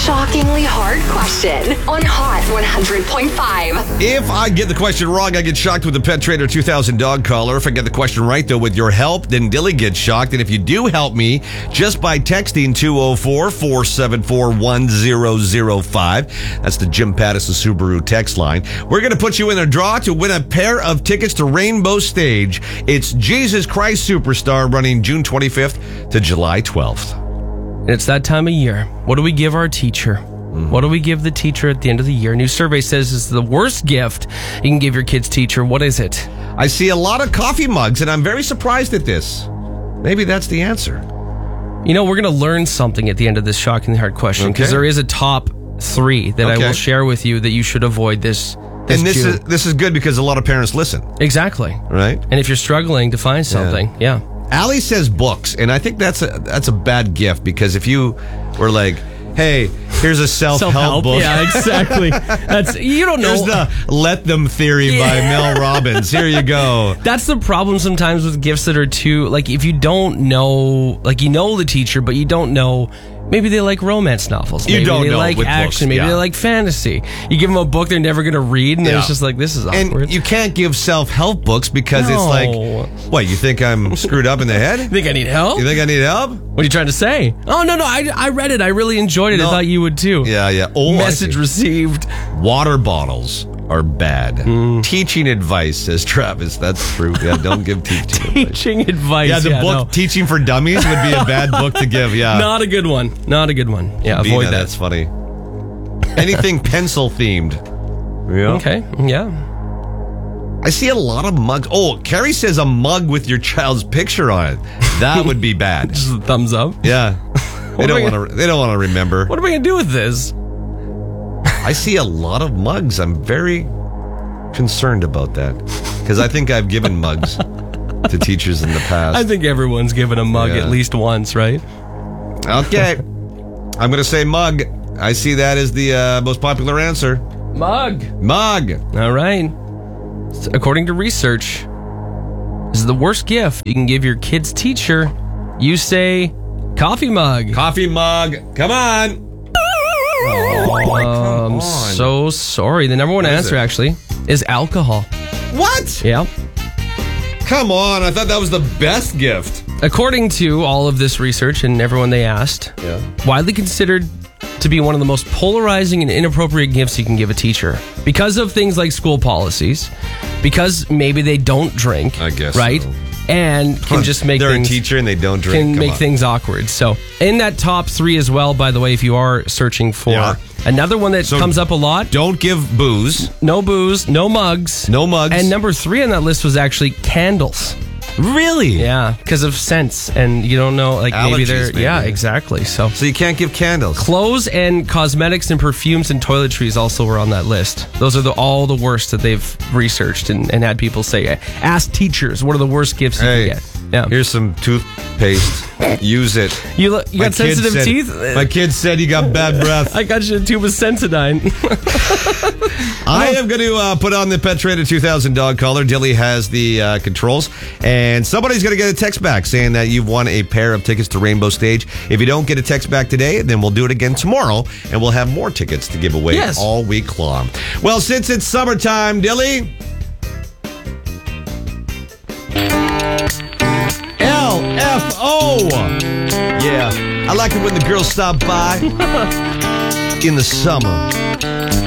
shockingly hard question on Hot 100.5. If I get the question wrong, I get shocked with the Pet Trader 2000 dog collar. If I get the question right, though, with your help, then Dilly gets shocked. And if you do help me, just by texting 204-474-1005, that's the Jim Pattison Subaru text line, we're going to put you in a draw to win a pair of tickets to Rainbow Stage. It's Jesus Christ Superstar running June 25th to July 12th. It's that time of year. What do we give our teacher? What do we give the teacher at the end of the year? A new survey says it's the worst gift you can give your kid's teacher. What is it? I see a lot of coffee mugs, and I'm very surprised at this. Maybe that's the answer. You know, we're going to learn something at the end of this shockingly hard question, because there is a top 3 that I will share with you that you should avoid this and this is good because a lot of parents listen. Exactly. Right? And if you're struggling to find something, Allie says books, and I think that's a bad gift, because if you were like, hey, here's a self-help book. Yeah, exactly. You don't know. Here's the Let Them Theory by Mel Robbins. Here you go. That's the problem sometimes with gifts that are too, like, if you don't know, like, you know the teacher, but you don't know. Maybe they like romance novels. Maybe they like action. Maybe they like fantasy. You give them a book they're never going to read, and it's just like, this is awkward. And you can't give self-help books because it's like, what, you think I'm screwed up in the head? You think I need help? You think I need help? What are you trying to say? Oh, no, I read it. I really enjoyed it. I thought you would too. Yeah. Oh, message received. Water bottles are bad. Teaching advice, says Travis. That's true. Yeah, don't give teaching advice. Yeah, the book Teaching for Dummies would be a bad book to give. Yeah, not a good one. Yeah, avoid that. That's funny. Anything pencil themed. Yeah. Okay. Yeah. I see a lot of mugs. Oh, Carrie says a mug with your child's picture on it. That would be bad. Just a thumbs up. Yeah. They don't want to remember. What am I going to do with this? I see a lot of mugs. I'm very concerned about that, because I think I've given mugs to teachers in the past. I think everyone's given a mug at least once, right? Okay. I'm going to say mug. I see that as the most popular answer. Mug. All right. According to research, this is the worst gift you can give your kid's teacher. You say coffee mug. Coffee mug. Come on. I'm so sorry. The number one answer actually is alcohol. What? Yeah. Come on. I thought that was the best gift. According to all of this research and everyone they asked, widely considered to be one of the most polarizing and inappropriate gifts you can give a teacher because of things like school policies, because maybe they don't drink, I guess, right? So. And can just make they're things, a teacher and they don't drink. Can make things awkward. So in that top 3 as well, by the way, if you are searching for another one that comes up a lot. Don't give booze. No booze, no mugs. No mugs. And number 3 on that list was actually candles. Really? Yeah, because of scents, and you don't know, like maybe they're maybe. exactly. So you can't give candles. Clothes and cosmetics and perfumes and toiletries also were on that list. Those are all the worst that they've researched and had people say. Ask teachers, what are the worst gifts you can get? Yeah. Here's some toothpaste. Use it. You got sensitive teeth? My kid said you got bad breath. I got you a tube of Sensodyne. I am going to put on the Pet Trader 2000 dog collar. Dilly has the controls. And somebody's going to get a text back saying that you've won a pair of tickets to Rainbow Stage. If you don't get a text back today, then we'll do it again tomorrow. And we'll have more tickets to give away all week long. Well, since it's summertime, Dilly... LFO. Yeah, I like it when the girls stop by in the summer.